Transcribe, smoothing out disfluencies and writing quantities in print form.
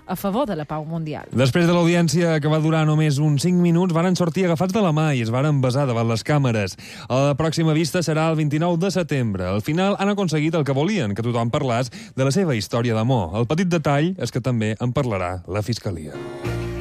a favor de la pau mundial. Després de l'audiència, que va durar només uns 5 minuts, varen sortir agafats de la mà i es varen besar davant les càmeres. La pròxima vista serà el 29 de setembre. Al final han aconseguit el que volien, que tothom parlés de la seva història d'amor. El petit detall és que també en parlarà la Fiscalia.